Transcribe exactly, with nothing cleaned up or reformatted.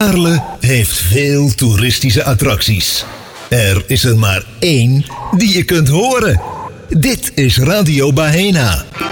Maarle heeft veel toeristische attracties. Er is er maar één die je kunt horen. Dit is Radio Bahena.